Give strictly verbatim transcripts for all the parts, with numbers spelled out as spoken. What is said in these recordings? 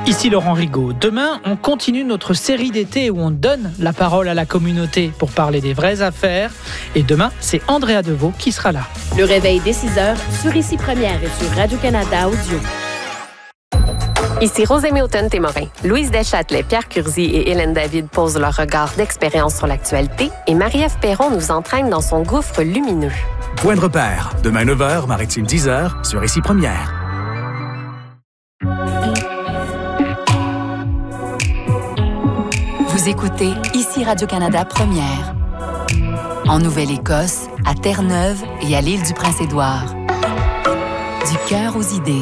Ici Laurent Rigaud. Demain, on continue notre série d'été où on donne la parole à la communauté pour parler des vraies affaires. Et demain, c'est Andrea Deveau qui sera là. Le réveil dès six heures sur Ici Première et sur Radio-Canada Audio. Ici Rosémie Automne-Témorin. Louise Deschâtelet, Pierre Curzi et Hélène David posent leur regard d'expérience sur l'actualité et Marie-Ève Perron nous entraîne dans son gouffre lumineux. Point de repère, demain neuf heures, Maritime dix heures, sur Ici Première. Vous écoutez Ici Radio-Canada Première. En Nouvelle-Écosse, à Terre-Neuve et à l'île du Prince-Édouard. Du cœur aux idées.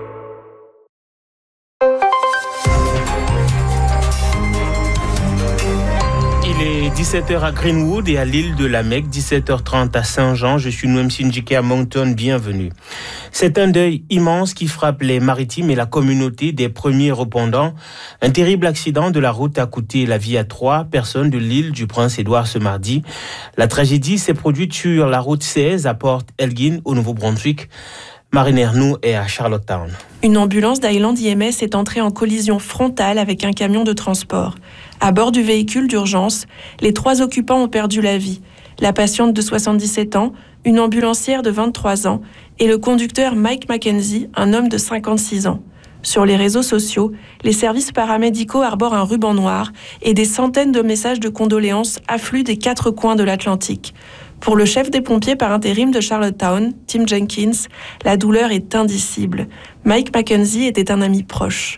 Il est dix-sept heures à Greenwood et à l'île de la Mecque, dix-sept heures trente à Saint-Jean. Je suis Noem Sinjike à Moncton, bienvenue. C'est un deuil immense qui frappe les maritimes et la communauté des premiers répondants. Un terrible accident de la route a coûté la vie à trois personnes de l'île du Prince-Édouard ce mardi. La tragédie s'est produite sur la route seize à Port Elgin, au Nouveau-Brunswick. Marine Ernoux est à Charlottetown. Une ambulance d'Highland I M S est entrée en collision frontale avec un camion de transport. À bord du véhicule d'urgence, les trois occupants ont perdu la vie. La patiente de soixante-dix-sept ans, une ambulancière de vingt-trois ans et le conducteur Mike Mackenzie, un homme de cinquante-six ans. Sur les réseaux sociaux, les services paramédicaux arborent un ruban noir et des centaines de messages de condoléances affluent des quatre coins de l'Atlantique. Pour le chef des pompiers par intérim de Charlottetown, Tim Jenkins, la douleur est indicible. Mike Mackenzie était un ami proche.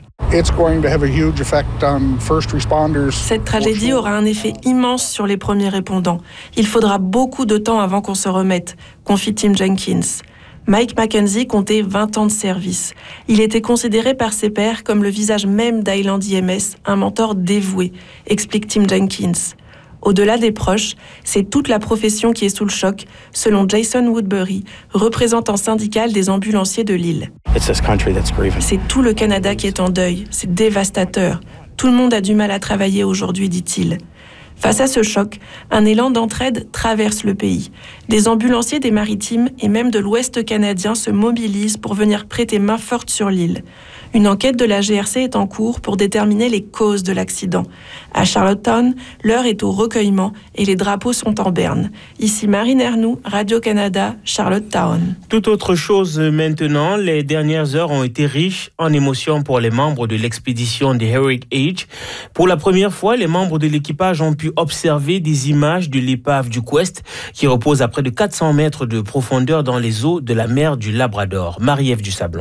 Cette tragédie aura un effet immense sur les premiers répondants. Il faudra beaucoup de temps avant qu'on se remette, confie Tim Jenkins. Mike Mackenzie comptait vingt ans de service. Il était considéré par ses pairs comme le visage même d'Highland I M S, un mentor dévoué, explique Tim Jenkins. Au-delà des proches, c'est toute la profession qui est sous le choc, selon Jason Woodbury, représentant syndical des ambulanciers de l'île. C'est tout le Canada qui est en deuil. C'est dévastateur. Tout le monde a du mal à travailler aujourd'hui, dit-il. Face à ce choc, un élan d'entraide traverse le pays. Des ambulanciers des Maritimes et même de l'Ouest canadien se mobilisent pour venir prêter main forte sur l'île. Une enquête de la G R C est en cours pour déterminer les causes de l'accident. À Charlottetown, l'heure est au recueillement et les drapeaux sont en berne. Ici Marine Ernoux, Radio-Canada, Charlottetown. Tout autre chose maintenant, les dernières heures ont été riches en émotions pour les membres de l'expédition des Heroic Age. Pour la première fois, les membres de l'équipage ont pu observer des images de l'épave du Quest qui repose à près de quatre cents mètres de profondeur dans les eaux de la mer du Labrador. Marie-Ève Dusablon.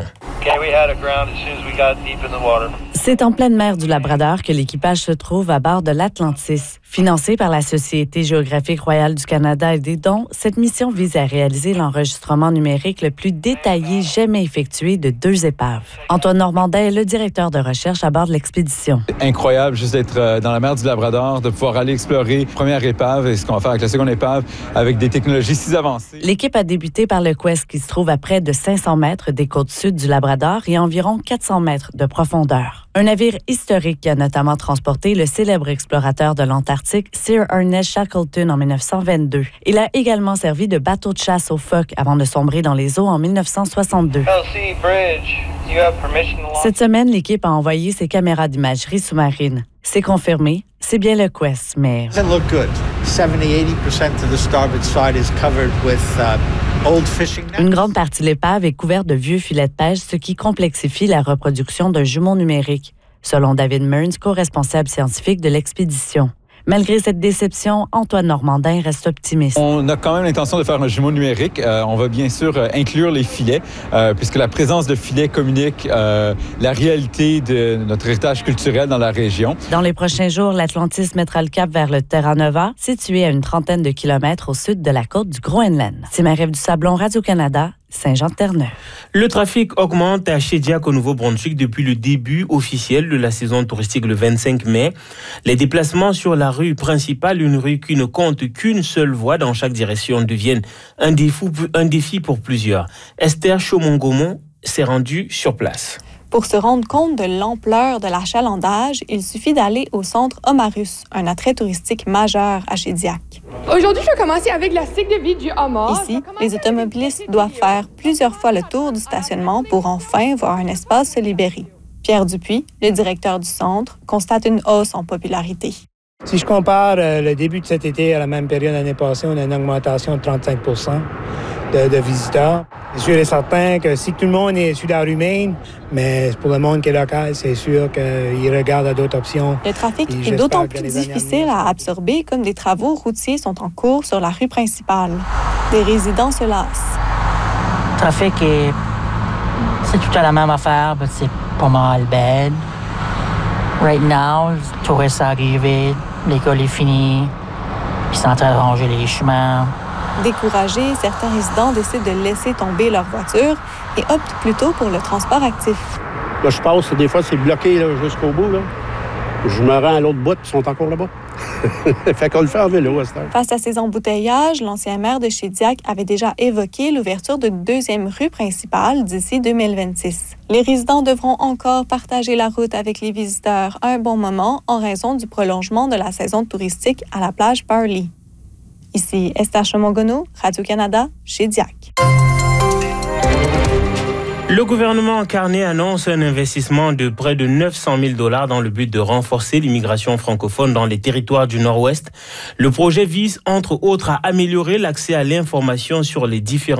C'est en pleine mer du Labrador que l'équipage se trouve à bord de l'Atlantis. Financée par la Société géographique royale du Canada et des dons, cette mission vise à réaliser l'enregistrement numérique le plus détaillé jamais effectué de deux épaves. Antoine Normandin est le directeur de recherche à bord de l'expédition. Incroyable juste d'être dans la mer du Labrador, de pouvoir aller explorer la première épave et ce qu'on va faire avec la seconde épave avec des technologies si avancées. L'équipe a débuté par le Quest qui se trouve à près de cinq cents mètres des côtes sud du Labrador et à environ quatre cents mètres de profondeur. Un navire historique qui a notamment transporté le célèbre explorateur de l'Antarctique Sir Ernest Shackleton en dix-neuf cent vingt-deux. Il a également servi de bateau de chasse aux phoques avant de sombrer dans les eaux en dix-neuf cent soixante-deux. Cette semaine, l'équipe a envoyé ses caméras d'imagerie sous-marine. C'est confirmé, c'est bien le Quest, mais... Une grande partie de l'épave est couverte de vieux filets de pêche, ce qui complexifie la reproduction d'un jumeau numérique, selon David Mearns, co-responsable scientifique de l'expédition. Malgré cette déception, Antoine Normandin reste optimiste. On a quand même l'intention de faire un jumeau numérique. Euh, on va bien sûr euh, inclure les filets, euh, puisque la présence de filets communique euh, la réalité de notre héritage culturel dans la région. Dans les prochains jours, l'Atlantis mettra le cap vers le Terra Nova, situé à une trentaine de kilomètres au sud de la côte du Groenland. C'est Marie-Ève Dusablon, Radio-Canada, Saint-Jean-de-Terre-Neuve. Le trafic augmente à Shediac au Nouveau-Brunswick depuis le début officiel de la saison touristique le vingt-cinq mai. Les déplacements sur la rue principale, une rue qui ne compte qu'une seule voie dans chaque direction, deviennent un défi, un défi pour plusieurs. Esther Chaumont-Gaumont s'est rendue sur place. Pour se rendre compte de l'ampleur de l'achalandage, il suffit d'aller au centre Omarus, un attrait touristique majeur à Shediac. Aujourd'hui, je vais commencer avec la cycle de vie du homard. Ici, les automobilistes doivent faire plusieurs fois le tour du stationnement pour enfin voir un espace se libérer. Pierre Dupuis, le directeur du centre, constate une hausse en popularité. Si je compare euh, le début de cet été à la même période l'année passée, on a une augmentation de trente-cinq pour cent de, de visiteurs. C'est sûr et certain que si tout le monde est sur la rue Main, mais pour le monde qui est local, c'est sûr qu'ils regardent à d'autres options. Le trafic est d'autant plus difficile à absorber comme des travaux routiers sont en cours sur la rue principale. Des résidents se lassent. Le trafic est... c'est tout à la même affaire, mais c'est pas mal bad. Right now, le touriste est arrivé, l'école est finie, ils sont en train de ranger les chemins. Découragés, certains résidents décident de laisser tomber leur voiture et optent plutôt pour le transport actif. Là, je passe, des fois, c'est bloqué là, jusqu'au bout. Là. Je me rends à l'autre bout, puis ils sont encore là-bas. Fait qu'on le fait en vélo à cette heure. Face à ces embouteillages, l'ancien maire de Shediac avait déjà évoqué l'ouverture d'une deuxième rue principale d'ici deux mille vingt-six. Les résidents devront encore partager la route avec les visiteurs un bon moment en raison du prolongement de la saison touristique à la plage Barley. Ici Esther Chamongono, Radio-Canada, Shediac. Le gouvernement Carney annonce un investissement de près de neuf cent mille dollars dans le but de renforcer l'immigration francophone dans les territoires du Nord-Ouest. Le projet vise, entre autres, à améliorer l'accès à l'information sur les différents